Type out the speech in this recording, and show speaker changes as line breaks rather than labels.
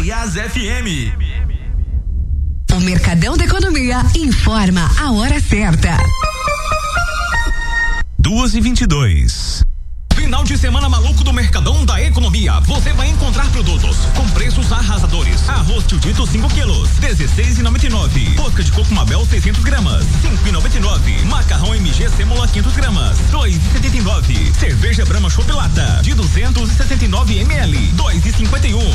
Goiás FM.
O Mercadão da Economia informa a hora certa.
2:22.
Final de semana maluco do Mercadão da Economia. Você vai encontrar produtos com preços arrasadores. Arroz Tildito 5 quilos, 16,99. Rosca de coco Mabel 600 gramas, 5,99. Macarrão MG Sêmola 500 gramas, 2,79. Cerveja Brahma Chopp Lata de 269 ml, 2,51.